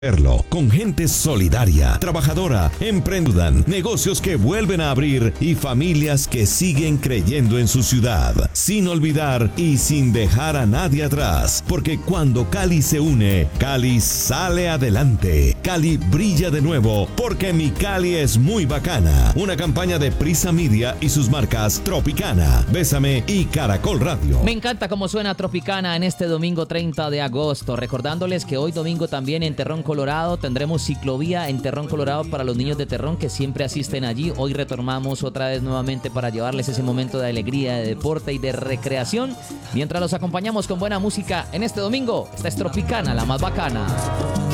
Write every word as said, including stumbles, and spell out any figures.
Verlo, con gente solidaria, trabajadora, emprendedora, negocios que vuelven a abrir y familias que siguen creyendo en su ciudad, sin olvidar y sin dejar a nadie atrás, porque cuando Cali se une, Cali sale adelante, Cali brilla de nuevo, porque mi Cali es muy bacana. Una campaña de Prisa Media y sus marcas Tropicana, Bésame y Caracol Radio. Me encanta cómo suena Tropicana en este domingo treinta de agosto, recordándoles que hoy domingo también en Terrón Colorado tendremos ciclovía en Terrón Colorado para los niños de Terrón que siempre asisten allí. Hoy retornamos otra vez nuevamente para llevarles ese momento de alegría, de deporte y de recreación, mientras los acompañamos con buena música en este domingo. Esta es Tropicana, la más bacana.